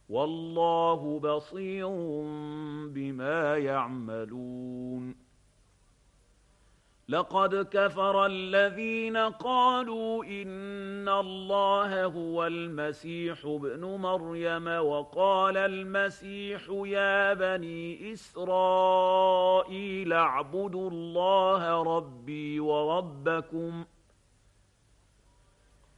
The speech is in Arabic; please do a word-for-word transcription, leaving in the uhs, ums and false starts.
والله بصير بما يعملون لقد كفر الذين قالوا إن الله هو المسيح ابن مريم وقال المسيح يا بني إسرائيل اعبدوا الله ربي وربكم